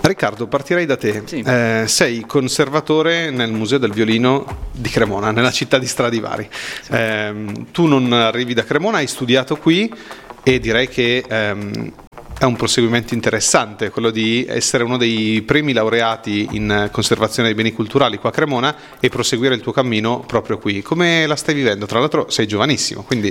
Riccardo, partirei da te. Sì. Sei conservatore nel Museo del Violino di Cremona, nella città di Stradivari. Tu non arrivi da Cremona, hai studiato qui e direi che è un proseguimento interessante quello di essere uno dei primi laureati in conservazione dei beni culturali qua a Cremona e proseguire il tuo cammino proprio qui. Come la stai vivendo? Tra l'altro sei giovanissimo, quindi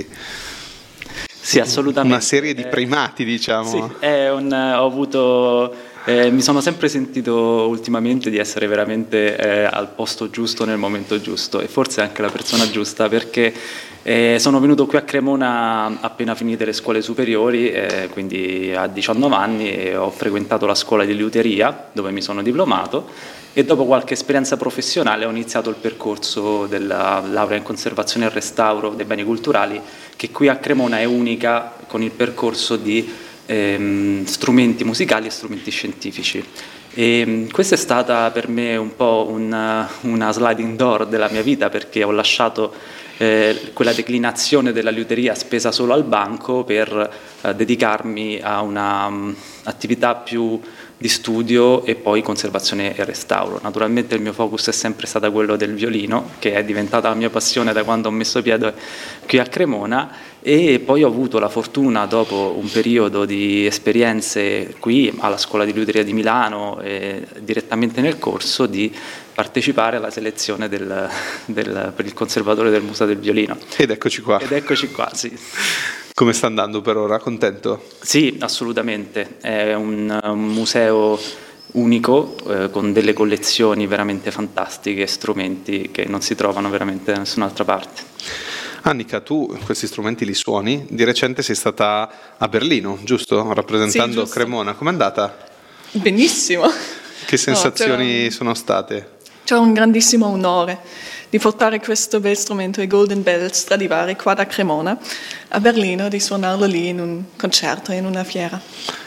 Sì, assolutamente. una serie di primati, diciamo. Sì, ho avuto... mi sono sempre sentito ultimamente di essere veramente al posto giusto nel momento giusto e forse anche la persona giusta, perché sono venuto qui a Cremona appena finite le scuole superiori, quindi a 19 anni, e ho frequentato la scuola di liuteria dove mi sono diplomato e dopo qualche esperienza professionale ho iniziato il percorso della laurea in conservazione e restauro dei beni culturali, che qui a Cremona è unica con il percorso di strumenti musicali e strumenti scientifici. E questa è stata per me un po' una sliding door della mia vita, perché ho lasciato quella declinazione della liuteria spesa solo al banco per dedicarmi a una attività più di studio e poi conservazione e restauro. Naturalmente il mio focus è sempre stato quello del violino, che è diventata la mia passione da quando ho messo piede qui a Cremona, e poi ho avuto la fortuna, dopo un periodo di esperienze qui alla Scuola di Liuteria di Milano e direttamente nel corso, di partecipare alla selezione per il conservatore del Museo del Violino. Ed eccoci qua. Sì. Come sta andando per ora? Contento? Sì, assolutamente. È un museo unico, con delle collezioni veramente fantastiche, strumenti che non si trovano veramente da nessun'altra parte. Annika, tu questi strumenti li suoni, di recente sei stata a Berlino, giusto? Rappresentando Sì, giusto. Cremona, com'è andata? Benissimo. Che sensazioni sono state? C'era un grandissimo onore di portare questo bel strumento, i Golden Bells Stradivari, qua da Cremona, a Berlino, di suonarlo lì in un concerto, in una fiera.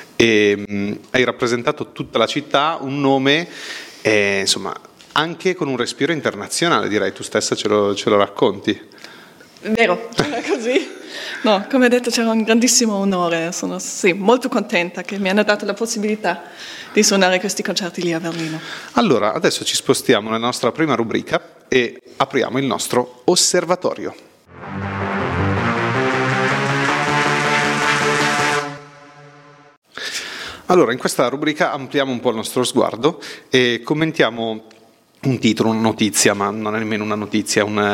E hai rappresentato tutta la città, un nome, insomma, anche con un respiro internazionale, direi, tu stessa ce lo racconti. Vero, era così. No, come detto, c'era un grandissimo onore, sono molto contenta che mi hanno dato la possibilità di suonare questi concerti lì a Berlino. Allora, adesso ci spostiamo nella nostra prima rubrica e apriamo il nostro osservatorio. Allora, in questa rubrica ampliamo un po' il nostro sguardo e commentiamo un titolo, una notizia, ma non è nemmeno una notizia, un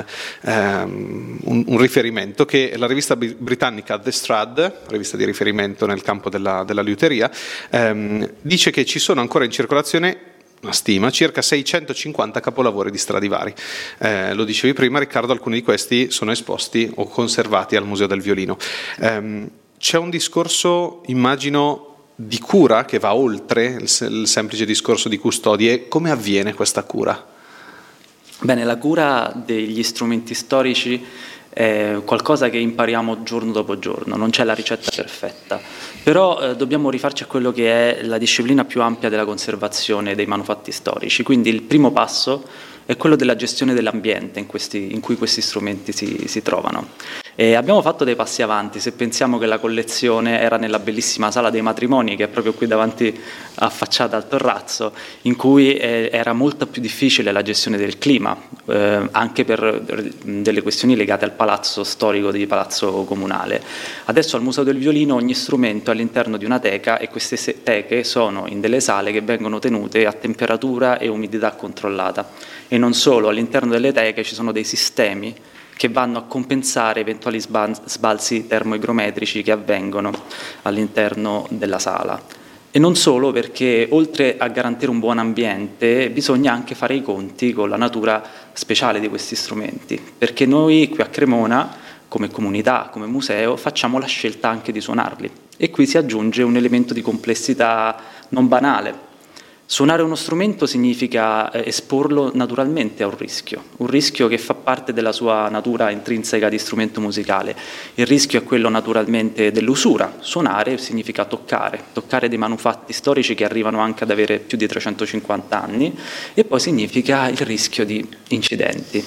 riferimento che la rivista britannica The Strad, rivista di riferimento nel campo della liuteria, dice che ci sono ancora in circolazione, una stima, circa 650 capolavori di Stradivari. Lo dicevi prima, Riccardo, alcuni di questi sono esposti o conservati al Museo del Violino. C'è un discorso, immagino, di cura che va oltre il semplice discorso di custodie. Come avviene questa cura? Bene, la cura degli strumenti storici è qualcosa che impariamo giorno dopo giorno, non c'è la ricetta perfetta, però dobbiamo rifarci a quello che è la disciplina più ampia della conservazione dei manufatti storici. Quindi il primo passo è quello della gestione dell'ambiente in cui questi strumenti si trovano. E abbiamo fatto dei passi avanti, se pensiamo che la collezione era nella bellissima sala dei matrimoni, che è proprio qui davanti, affacciata al terrazzo, in cui era molto più difficile la gestione del clima, anche per delle questioni legate al palazzo storico di Palazzo Comunale. Adesso al Museo del Violino ogni strumento è all'interno di una teca, e queste teche sono in delle sale che vengono tenute a temperatura e umidità controllata. E non solo, all'interno delle teche ci sono dei sistemi che vanno a compensare eventuali sbalzi termoigrometrici che avvengono all'interno della sala. E non solo, perché oltre a garantire un buon ambiente bisogna anche fare i conti con la natura speciale di questi strumenti, perché noi qui a Cremona, come comunità, come museo, facciamo la scelta anche di suonarli, e qui si aggiunge un elemento di complessità non banale. Suonare uno strumento significa esporlo naturalmente a un rischio che fa parte della sua natura intrinseca di strumento musicale. Il rischio è quello naturalmente dell'usura. Suonare significa toccare dei manufatti storici che arrivano anche ad avere più di 350 anni, e poi significa il rischio di incidenti.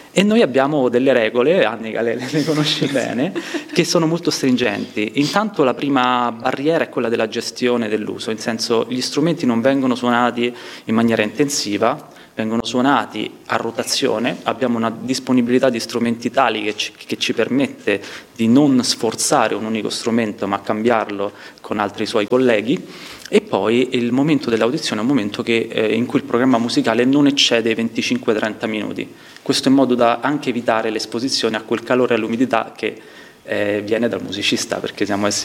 E noi abbiamo delle regole, Annika le conosce bene, che sono molto stringenti. Intanto la prima barriera è quella della gestione dell'uso, in senso gli strumenti non vengono suonati in maniera intensiva, vengono suonati a rotazione, abbiamo una disponibilità di strumenti tali che ci permette di non sforzare un unico strumento ma cambiarlo con altri suoi colleghi, e poi il momento dell'audizione è un momento in cui il programma musicale non eccede i 25-30 minuti, questo in modo da anche evitare l'esposizione a quel calore e all'umidità che viene dal musicista, perché siamo